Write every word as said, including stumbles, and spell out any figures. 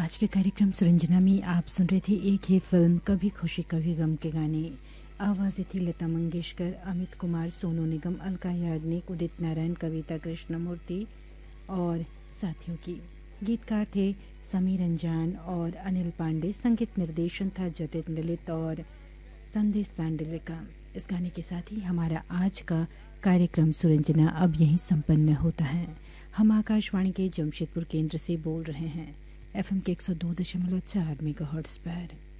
आज के कार्यक्रम सुरंजना में आप सुन रहे थे एक ही फिल्म कभी खुशी कभी गम के गाने। आवाज़ें थी लता मंगेशकर, अमित कुमार, सोनू निगम, अलका याग्निक, उदित नारायण, कविता कृष्णमूर्ति और साथियों की। गीतकार थे समीर अंजान और अनिल पांडे। संगीत निर्देशन था जतिन ललित और संदेश सांडिल्य का। इस गाने के साथ ही हमारा आज का कार्यक्रम सुरंजना अब यहीं संपन्न होता है। हम आकाशवाणी के जमशेदपुर केंद्र से बोल रहे हैं एफ एम के एक सौ दो दशमलव चार मेगाहर्ट्ज़ पर।